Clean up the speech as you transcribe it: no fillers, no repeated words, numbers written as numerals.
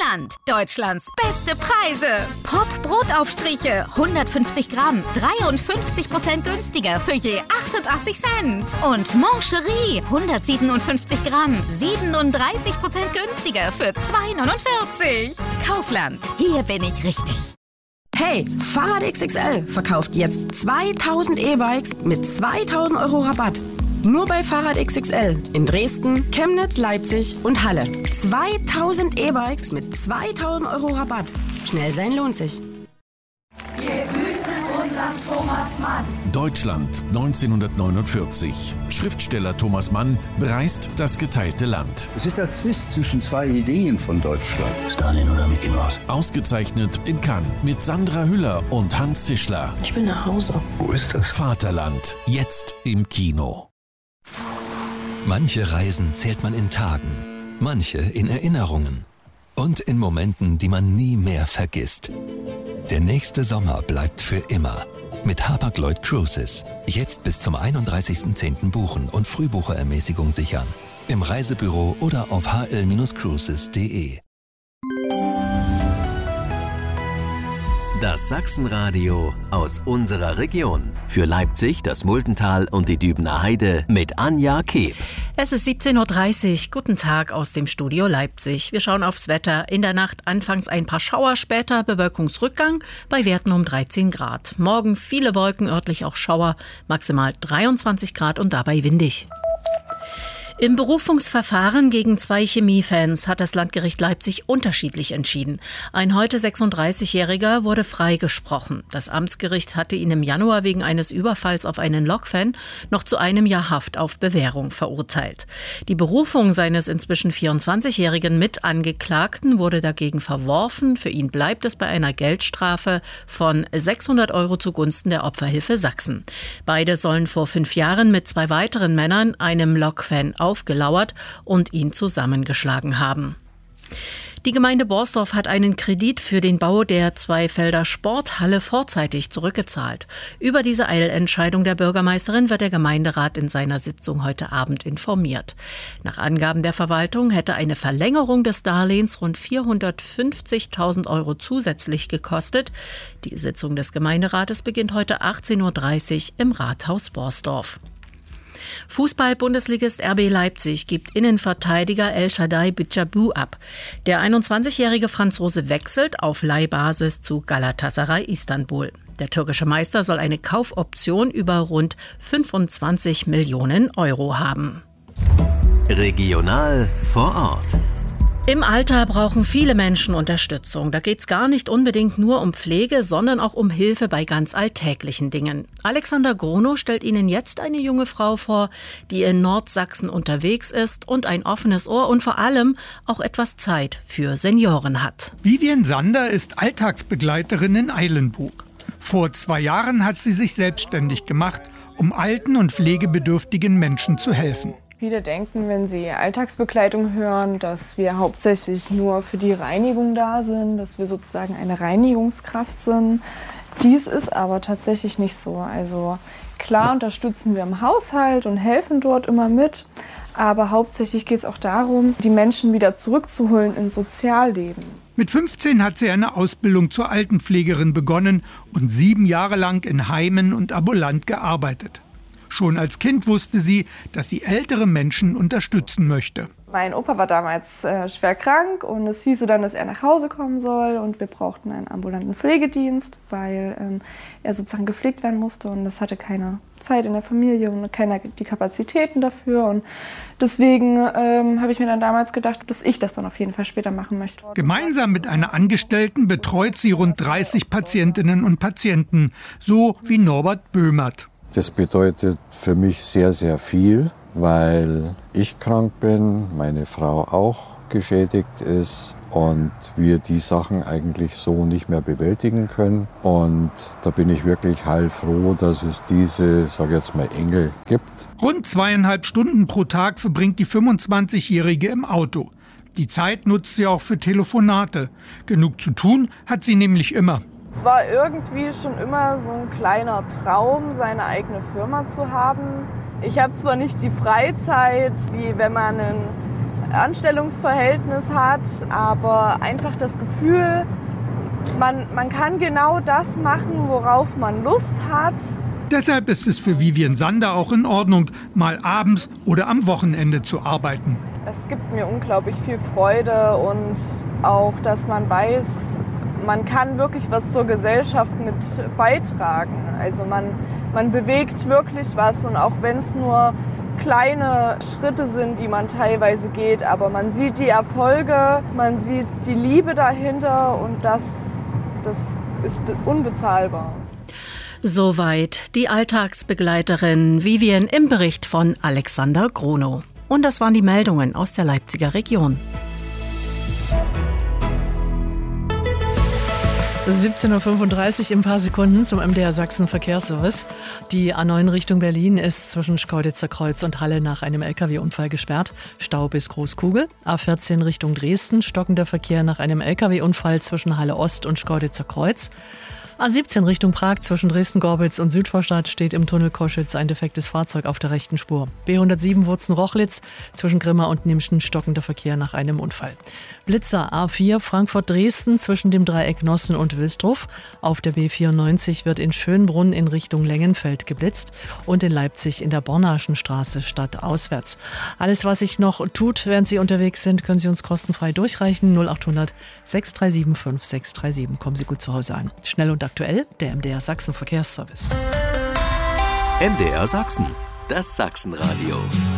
Kaufland. Deutschlands beste Preise. Pop-Brotaufstriche, 150 Gramm, 53% günstiger für je 88 Cent. Und Mancherie, 157 Gramm, 37% günstiger für 2,49. Kaufland, hier bin ich richtig. Hey, Fahrrad XXL verkauft jetzt 2000 E-Bikes mit 2000 € Rabatt. Nur bei Fahrrad XXL in Dresden, Chemnitz, Leipzig und Halle. 2000 E-Bikes mit 2000 € Rabatt. Schnell sein lohnt sich. Wir grüßen unseren Thomas Mann. Deutschland 1949. Schriftsteller Thomas Mann bereist das geteilte Land. Es ist der Zwist zwischen zwei Ideen von Deutschland. Stalin oder Mickey Mouse? Ausgezeichnet in Cannes mit Sandra Hüller und Hans Zischler. Ich will nach Hause. Wo ist das? Vaterland, jetzt im Kino. Manche Reisen zählt man in Tagen, manche in Erinnerungen und in Momenten, die man nie mehr vergisst. Der nächste Sommer bleibt für immer. Mit Hapag-Lloyd Cruises. Jetzt bis zum 31.10. buchen und Frühbucherermäßigung sichern. Im Reisebüro oder auf hl-cruises.de. Das Sachsenradio aus unserer Region. Für Leipzig, das Muldental und die Dübener Heide mit Anja Keeb. Es ist 17.30 Uhr. Guten Tag aus dem Studio Leipzig. Wir schauen aufs Wetter. In der Nacht anfangs ein paar Schauer, später Bewölkungsrückgang bei Werten um 13 Grad. Morgen viele Wolken, örtlich auch Schauer, maximal 23 Grad und dabei windig. Im Berufungsverfahren gegen 2 Chemiefans hat das Landgericht Leipzig unterschiedlich entschieden. Ein heute 36-Jähriger wurde freigesprochen. Das Amtsgericht hatte ihn im Januar wegen eines Überfalls auf einen Lokfan noch zu 1 Jahr Haft auf Bewährung verurteilt. Die Berufung seines inzwischen 24-jährigen Mitangeklagten wurde dagegen verworfen. Für ihn bleibt es bei einer Geldstrafe von 600 € zugunsten der Opferhilfe Sachsen. Beide sollen vor 5 Jahren mit 2 weiteren Männern einem Lokfan aufgelauert und ihn zusammengeschlagen haben. Die Gemeinde Borsdorf hat einen Kredit für den Bau der Zweifelder Sporthalle vorzeitig zurückgezahlt. Über diese Eilentscheidung der Bürgermeisterin wird der Gemeinderat in seiner Sitzung heute Abend informiert. Nach Angaben der Verwaltung hätte eine Verlängerung des Darlehens rund 450.000 € zusätzlich gekostet. Die Sitzung des Gemeinderates beginnt heute 18.30 Uhr im Rathaus Borsdorf. Fußball-Bundesligist RB Leipzig gibt Innenverteidiger El Shaddai Bidjabou ab. Der 21-jährige Franzose wechselt auf Leihbasis zu Galatasaray Istanbul. Der türkische Meister soll eine Kaufoption über rund 25 Millionen € haben. Regional vor Ort. Im Alter brauchen viele Menschen Unterstützung. Da geht's gar nicht unbedingt nur um Pflege, sondern auch um Hilfe bei ganz alltäglichen Dingen. Alexander Gronow stellt Ihnen jetzt eine junge Frau vor, die in Nordsachsen unterwegs ist und ein offenes Ohr und vor allem auch etwas Zeit für Senioren hat. Vivian Sander ist Alltagsbegleiterin in Eilenburg. Vor 2 Jahren hat sie sich selbstständig gemacht, um alten und pflegebedürftigen Menschen zu helfen. Viele denken, wenn sie Alltagsbegleitung hören, dass wir hauptsächlich nur für die Reinigung da sind, dass wir sozusagen eine Reinigungskraft sind. Dies ist aber tatsächlich nicht so. Also klar unterstützen wir im Haushalt und helfen dort immer mit, aber hauptsächlich geht es auch darum, die Menschen wieder zurückzuholen ins Sozialleben. Mit 15 hat sie eine Ausbildung zur Altenpflegerin begonnen und 7 Jahre lang in Heimen und ambulant gearbeitet. Schon als Kind wusste sie, dass sie ältere Menschen unterstützen möchte. Mein Opa war damals schwer krank und es hieße dann, dass er nach Hause kommen soll und wir brauchten einen ambulanten Pflegedienst, weil er sozusagen gepflegt werden musste und das hatte keine Zeit in der Familie und keiner die Kapazitäten dafür und deswegen habe ich mir dann damals gedacht, dass ich das dann auf jeden Fall später machen möchte. Gemeinsam mit einer Angestellten betreut sie rund 30 Patientinnen und Patienten, so wie Norbert Böhmert. Das bedeutet für mich sehr, sehr viel, weil ich krank bin, meine Frau auch geschädigt ist und wir die Sachen eigentlich so nicht mehr bewältigen können. Und da bin ich wirklich heilfroh, dass es diese, sage jetzt mal, Engel gibt. Rund 2,5 Stunden pro Tag verbringt die 25-Jährige im Auto. Die Zeit nutzt sie auch für Telefonate. Genug zu tun hat sie nämlich immer. Es war irgendwie schon immer so ein kleiner Traum, seine eigene Firma zu haben. Ich habe zwar nicht die Freizeit, wie wenn man einen Anstellungsverhältnis hat, aber einfach das Gefühl, man kann genau das machen, worauf man Lust hat. Deshalb ist es für Vivian Sander auch in Ordnung, mal abends oder am Wochenende zu arbeiten. Es gibt mir unglaublich viel Freude und auch, dass man weiß, man kann wirklich was zur Gesellschaft mit beitragen. Also man bewegt wirklich was und auch wenn es nur kleine Schritte sind, die man teilweise geht, aber man sieht die Erfolge, man sieht die Liebe dahinter und das ist unbezahlbar. Soweit die Alltagsbegleiterin Vivian im Bericht von Alexander Gronow. Und das waren die Meldungen aus der Leipziger Region. 17:35 Uhr, ein paar Sekunden zum MDR Sachsen Verkehrsservice. Die A9 Richtung Berlin ist zwischen Schkeuditzer Kreuz und Halle nach einem LKW-Unfall gesperrt. Stau bis Großkugel. A14 Richtung Dresden, stockender Verkehr nach einem LKW-Unfall zwischen Halle Ost und Schkeuditzer Kreuz. A17 Richtung Prag zwischen Dresden-Gorbitz und Südvorstadt steht im Tunnel Koschitz ein defektes Fahrzeug auf der rechten Spur. B107 Wurzen-Rochlitz zwischen Grimma und Nimschen stockender Verkehr nach einem Unfall. Blitzer A4 Frankfurt-Dresden zwischen dem Dreieck Nossen und Wilsdruff. Auf der B94 wird in Schönbrunn in Richtung Lengenfeld geblitzt und in Leipzig in der Bornaschenstraße stadtauswärts. Alles, was sich noch tut, während Sie unterwegs sind, können Sie uns kostenfrei durchreichen. 0800 637 5637. Kommen Sie gut zu Hause an. Schnell und aktuell, der MDR Sachsen Verkehrsservice. MDR Sachsen, das Sachsenradio.